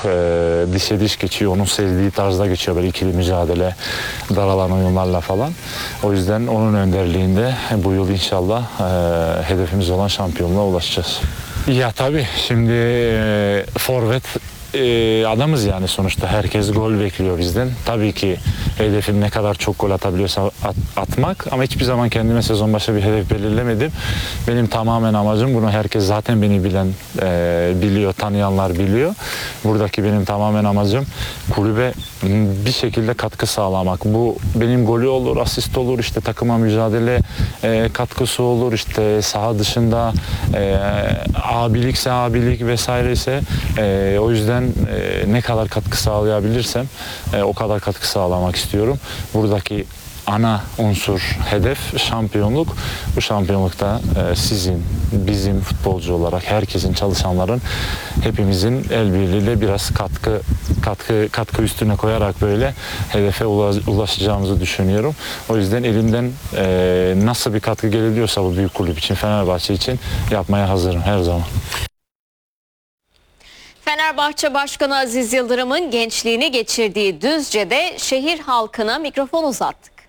dişe diş geçiyor. Onun sevdiği tarzda geçiyor, böyle ikili mücadele, daralan oyunlarla falan. O yüzden onun önderliğinde bu yıl inşallah hedefimiz olan şampiyonluğa ulaşacağız. Ya tabii şimdi forvet adamız yani, sonuçta herkes gol bekliyor bizden. Tabii ki hedefim ne kadar çok gol atabiliyorsa atmak, ama hiçbir zaman kendime sezon başı bir hedef belirlemedim. Benim tamamen amacım, bunu herkes zaten beni bilen biliyor, tanıyanlar biliyor. Buradaki benim tamamen amacım kulübe bir şekilde katkı sağlamak. Bu benim golü olur, asist olur, işte takıma mücadele katkısı olur, işte saha dışında abilikse abilik vesaire ise o yüzden ne kadar katkı sağlayabilirsem o kadar katkı sağlamak istiyorum. Buradaki ana unsur, hedef şampiyonluk. Bu şampiyonlukta sizin, bizim futbolcu olarak herkesin, çalışanların, hepimizin el birliğiyle biraz katkı üstüne koyarak böyle hedefe ulaşacağımızı düşünüyorum. O yüzden elimden nasıl bir katkı gelebiliyorsa bu büyük kulüp için, Fenerbahçe için yapmaya hazırım her zaman. Fenerbahçe Başkanı Aziz Yıldırım'ın gençliğini geçirdiği Düzce'de şehir halkına mikrofon uzattık.